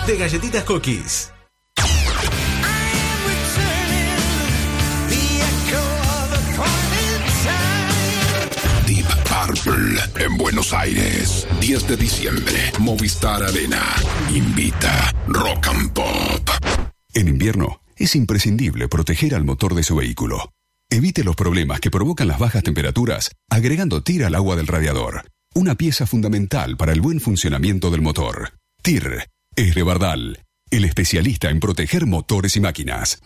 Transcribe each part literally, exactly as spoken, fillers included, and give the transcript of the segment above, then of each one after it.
de Galletitas Cookies. Deep Purple en Buenos Aires, diez de diciembre, Movistar Arena invita Rock and Pop. En invierno es imprescindible proteger al motor de su vehículo. Evite los problemas que provocan las bajas temperaturas agregando T I R al agua del radiador, una pieza fundamental para el buen funcionamiento del motor. T I R es de Bardal, el especialista en proteger motores y máquinas.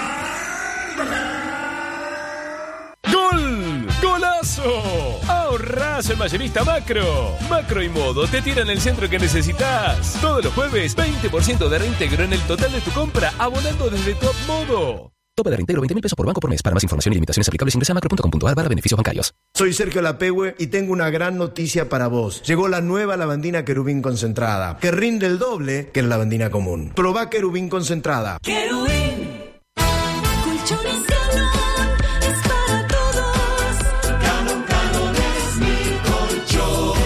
¡Gol! ¡Golazo! ¡Ahorrás en Mayorista Macro! Macro y Modo te tiran el centro que necesitas. Todos los jueves, veinte por ciento de reintegro en el total de tu compra, abonando desde Top Modo. Tope de reintegro veinte mil pesos por banco por mes. Para más información y limitaciones aplicables ingresa a macro punto com punto a r barra beneficios bancarios. Soy Sergio Lapehue y tengo una gran noticia para vos. Llegó la nueva lavandina Querubín concentrada, que rinde el doble que la lavandina común. Probá Querubín concentrada. Querubín. Colchones Galón es para todos. Galón, Galón es mi colchón.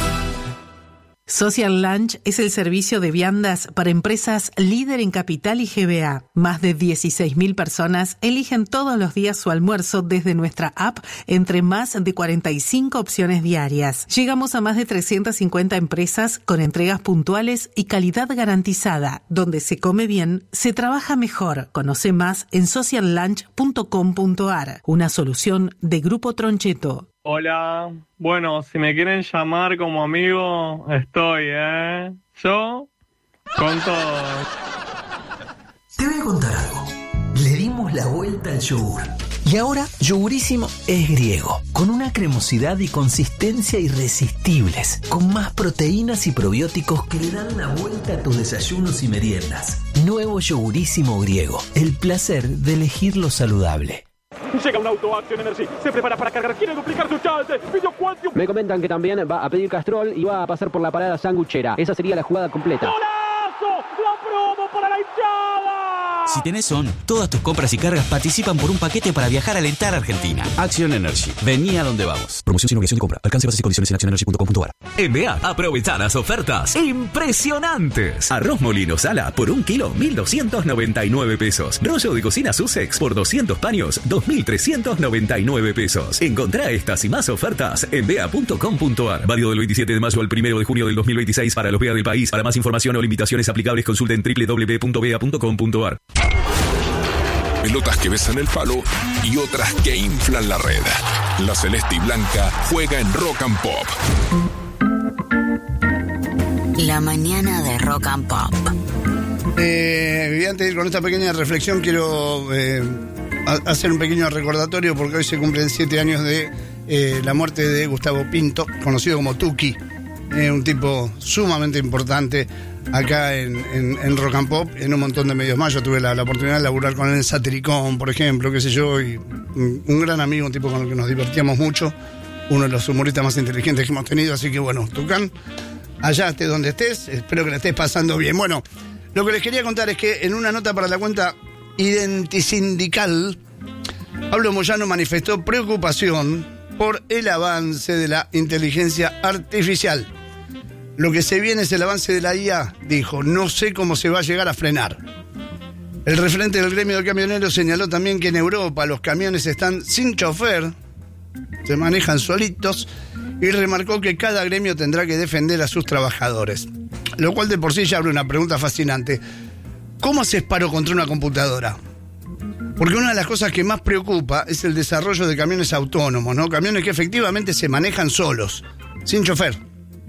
Social Lunch es el servicio de viandas para empresas líder en capital y G B A. Más de dieciséis mil personas eligen todos los días su almuerzo desde nuestra app entre más de cuarenta y cinco opciones diarias. Llegamos a más de trescientas cincuenta empresas con entregas puntuales y calidad garantizada. Donde se come bien, se trabaja mejor. Conoce más en social lunch punto com punto a r. Una solución de Grupo Troncheto. Hola, bueno, si me quieren llamar como amigo, estoy, ¿eh? Yo, con todo. Te voy a contar algo. Le dimos la vuelta al yogur. Y ahora, Yogurísimo es griego, con una cremosidad y consistencia irresistibles, con más proteínas y probióticos que le dan la vuelta a tus desayunos y meriendas. Nuevo Yogurísimo griego, el placer de elegir lo saludable. Llega un auto Action Energy, se prepara para cargar, quiere duplicar su chance. Video Quantum. Me comentan que también va a pedir Castrol y va a pasar por la parada sanguchera. Esa sería la jugada completa. ¡Golazo! ¡La promo para la hinchada! Si tenés Son, todas tus compras y cargas participan por un paquete para viajar a alentar a Argentina. Action Energy. Vení a donde vamos. Promoción sin obligación de compra. Alcance, bases y condiciones en action energy punto com punto a r. En B A, aprovecha las ofertas impresionantes. Arroz Molino Sala por un kilo, mil doscientos noventa y nueve pesos. Rollo de cocina Sussex por doscientos paños, dos mil trescientos noventa y nueve pesos. Encontrá estas y más ofertas en b a punto com punto a r. Válido del veintisiete de mayo al primero de junio del dos mil veintiséis para los B A del país. Para más información o limitaciones aplicables, consulten doble u doble u doble u punto b a punto com punto a r. Pelotas que besan el palo y otras que inflan la red. La celeste y blanca juega en Rock and Pop. La mañana de Rock and Pop. Eh, y antes de ir con esta pequeña reflexión, quiero eh, a- hacer un pequeño recordatorio porque hoy se cumplen siete años de eh, la muerte de Gustavo Pinto, conocido como Tuki. Eh, un tipo sumamente importante acá en, en, en Rock and Pop, en un montón de medios más. Yo tuve la, la oportunidad de laburar con él en Satiricón, por ejemplo, qué sé yo, y un, un gran amigo, un tipo con el que nos divertíamos mucho, uno de los humoristas más inteligentes que hemos tenido. Así que bueno, Tucán, allá estés donde estés, espero que la estés pasando bien. Bueno, lo que les quería contar es que en una nota para la cuenta Identisindical, Pablo Moyano manifestó preocupación por el avance de la inteligencia artificial. Lo que se viene es el avance de la I A, dijo. No sé cómo se va a llegar a frenar. El referente del gremio de camioneros señaló también que en Europa los camiones están sin chofer, se manejan solitos, y remarcó que cada gremio tendrá que defender a sus trabajadores. Lo cual de por sí ya abre una pregunta fascinante. ¿Cómo haces paro contra una computadora? Porque una de las cosas que más preocupa es el desarrollo de camiones autónomos, ¿no? Camiones que efectivamente se manejan solos, sin chofer.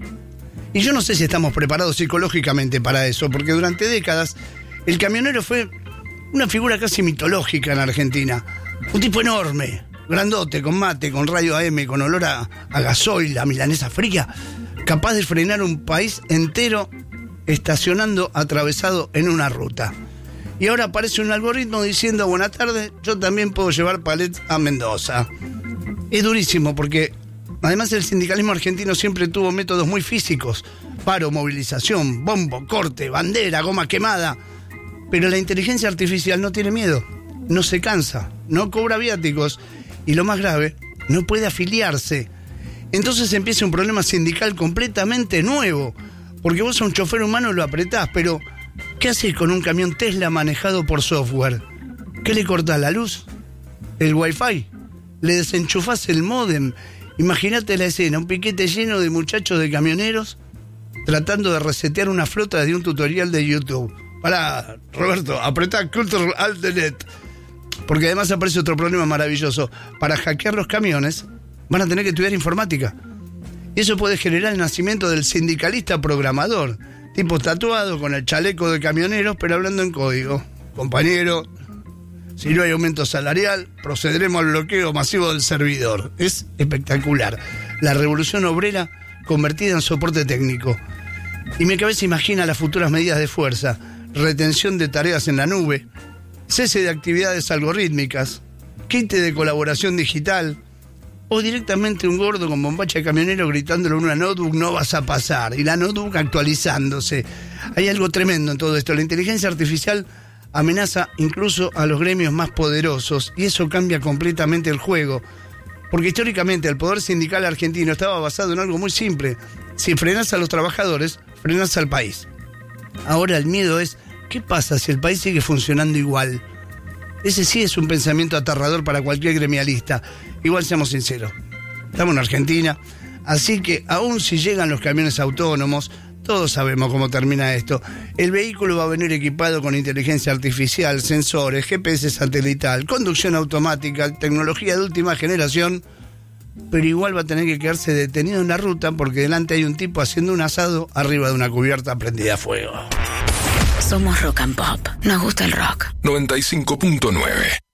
Y yo no sé si estamos preparados psicológicamente para eso, porque durante décadas el camionero fue una figura casi mitológica en Argentina. Un tipo enorme, grandote, con mate, con rayo A M, con olor a, a gasoil, a milanesa fría, capaz de frenar un país entero estacionando atravesado en una ruta. Y ahora aparece un algoritmo diciendo: buenas tardes, yo también puedo llevar palets a Mendoza. Es durísimo porque además el sindicalismo argentino siempre tuvo métodos muy físicos: paro, movilización, bombo, corte, bandera, goma quemada. Pero la inteligencia artificial no tiene miedo, no se cansa, no cobra viáticos y, lo más grave, no puede afiliarse. Entonces empieza un problema sindical completamente nuevo, porque vos a un chofer humano lo apretás, pero ¿Qué haces con un camión Tesla manejado por software? ¿Qué le cortás, la luz? ¿El wifi? ¿Le desenchufás el módem? Imagínate la escena, un piquete lleno de muchachos de camioneros tratando de resetear una flota desde un tutorial de YouTube. Pará, Roberto, apretá Control Alt Delete. Porque además aparece otro problema maravilloso. Para hackear los camiones van a tener que estudiar informática. Y eso puede generar el nacimiento del sindicalista programador, tipo tatuado con el chaleco de camioneros, pero hablando en código. Compañero, si no hay aumento salarial, procederemos al bloqueo masivo del servidor. Es espectacular. La revolución obrera convertida en soporte técnico. Y mi cabeza imagina las futuras medidas de fuerza: retención de tareas en la nube, cese de actividades algorítmicas, quite de colaboración digital, o directamente un gordo con bombacha de camionero gritándole en una notebook: no vas a pasar, y la notebook actualizándose. Hay algo tremendo en todo esto. La inteligencia artificial amenaza incluso a los gremios más poderosos, y eso cambia completamente el juego, porque históricamente el poder sindical argentino estaba basado en algo muy simple: si frenás a los trabajadores, frenás al país. Ahora el miedo es: ¿qué pasa si el país sigue funcionando igual? Ese sí es un pensamiento aterrador para cualquier gremialista. Igual, seamos sinceros, estamos en Argentina, así que aun si llegan los camiones autónomos, todos sabemos cómo termina esto. El vehículo va a venir equipado con inteligencia artificial, sensores, G P S satelital, conducción automática, tecnología de última generación, pero igual va a tener que quedarse detenido en la ruta porque delante hay un tipo haciendo un asado arriba de una cubierta prendida a fuego. Somos Rock and Pop. Nos gusta el rock. noventa y cinco punto nueve